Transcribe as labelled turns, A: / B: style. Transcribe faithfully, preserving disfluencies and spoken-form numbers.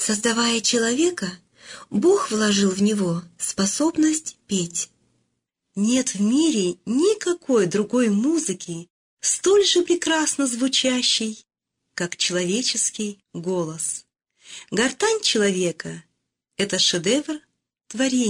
A: Создавая человека, Бог вложил в него способность петь. Нет в мире никакой другой музыки, столь же прекрасно звучащей, как человеческий голос. Гортань человека — это шедевр творения.